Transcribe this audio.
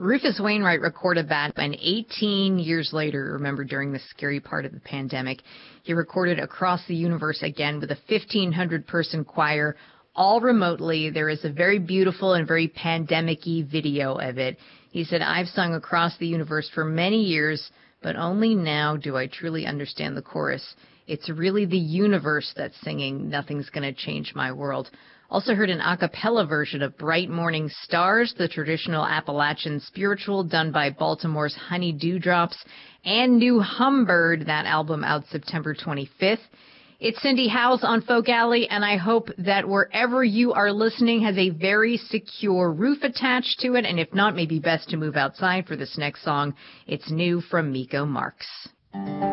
Rufus Wainwright recorded that, and 18 years later, remember, during the scary part of the pandemic, he recorded Across the Universe again with a 1,500-person choir, all remotely. There is a very beautiful and very pandemic-y video of it. He said, "I've sung Across the Universe for many years, but only now do I truly understand the chorus. It's really the universe that's singing, nothing's going to change my world." Also heard an a cappella version of Bright Morning Stars, the traditional Appalachian spiritual done by Baltimore's Honey Dewdrops, and New Humbird, that album out September 25th. It's Cindy Howes on Folk Alley, and I hope that wherever you are listening has a very secure roof attached to it, and if not, maybe best to move outside for this next song. It's new from Miko Marks.